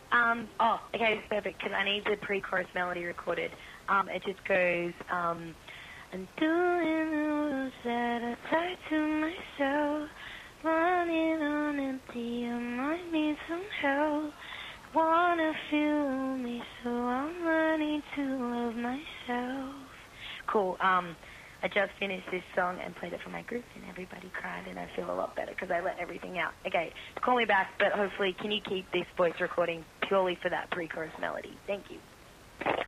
Okay, it's perfect, because I need the pre-chorus melody recorded. It just goes, I'm doing the rules that I tie to myself, running on empty, I might need some help, wanna feel me, so I'm learning to love myself. Cool, I just finished this song and played it for my group, and everybody cried, and I feel a lot better because I let everything out. Okay, call me back, but hopefully, can you keep this voice recording purely for that pre-chorus melody? Thank you.